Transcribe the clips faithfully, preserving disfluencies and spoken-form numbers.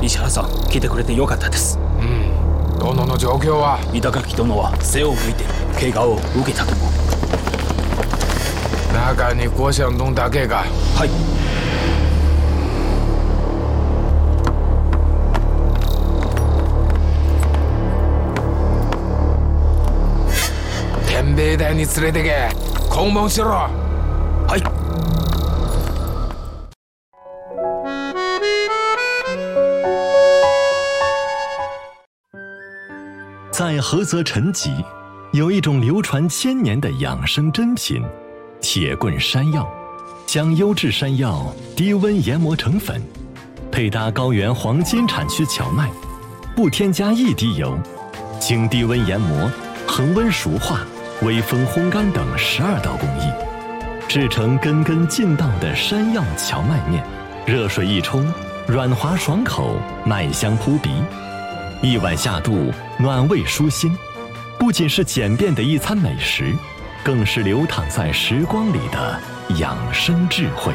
石原さん、来てくれてよかったです。 うん。殿の状況は？ 板垣殿は背を向いて怪我を受けたと思う。 中に郭相东だけが。 はい。 天兵台に連れてけ。拷問しろ。 はい。 在菏泽陈集，有一种流传千年的养生珍品——铁棍山药。将优质山药低温研磨成粉，配搭高原黄金产区荞麦，不添加一滴油，经低温研磨、恒温熟化、微风烘干等十二道工艺，制成根根劲道的山药荞麦面。热水一冲，软滑爽口，麦香扑鼻。一碗下肚，暖胃舒心，不仅是简便的一餐美食，更是流淌在时光里的养生智慧。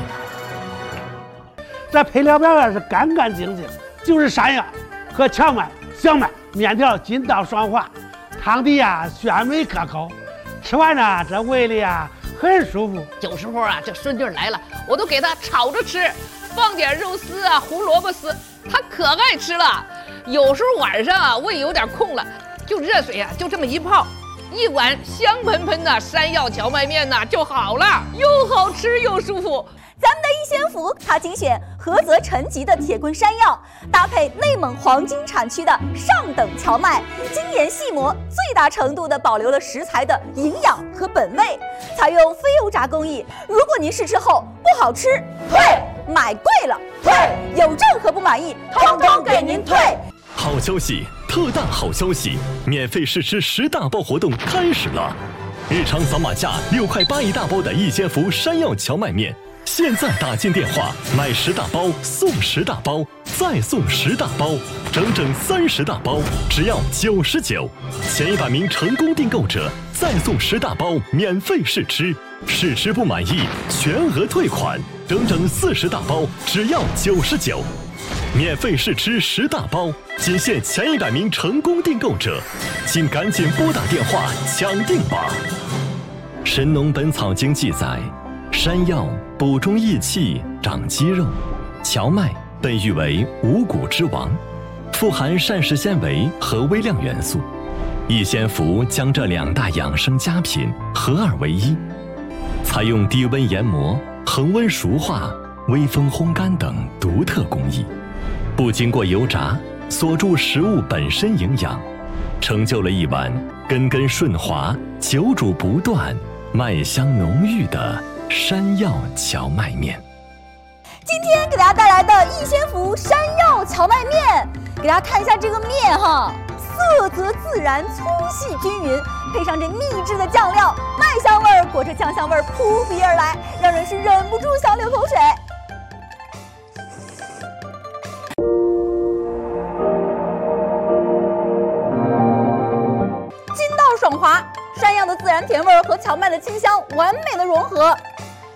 这配料表啊是干干净净，就是山药和荞麦、小麦，面条筋道爽滑，汤底啊鲜美可口，吃完呢这胃里啊很舒服。 有时候啊这孙女来了，我都给她炒着吃，放点肉丝啊、胡萝卜丝，她可爱吃了。有时候晚上啊胃有点空了，就热水啊就这么一泡，一碗香喷喷的山药荞麦面呐就好了，又好吃又舒服。 咱们的一仙福，它精选菏泽陈集的铁棍山药，搭配内蒙黄金产区的上等荞麦，精研细磨，最大程度地保留了食材的营养和本味，采用非油炸工艺。如果您试吃后不好吃，退；买贵了，退；有任何不满意，通通给您退。 好消息，特大好消息！免费试吃十大包活动开始了！日常扫码价六块八一大包的一仙福山药荞麦面，现在打进电话买十大包送十大包，再送十大包，整整三十大包，只要九十九。前一百名成功订购者再送十大包免费试吃，试吃不满意全额退款，整整四十大包，只要九十九。免费试吃十大包，仅限前一百名成功订购者，请赶紧拨打电话抢订吧。《神农本草经》记载，山药补中益气、长肌肉，荞麦被誉为五谷之王，富含膳食纤维和微量元素。一仙福将这两大养生佳品合二为一，采用低温研磨、恒温熟化、微风烘干等独特工艺，不经过油炸，锁住食物本身营养，成就了一碗根根顺滑、久煮不断、麦香浓郁的山药荞麦面。 今天给大家带来的一仙福山药荞麦面，给大家看一下这个面哈，色泽自然，粗细均匀，配上这秘制的酱料，麦香味儿裹着酱香味儿扑鼻而来，让人是忍不住想流口水。筋道爽滑，山药的自然甜味儿和荞麦的清香完美的融合，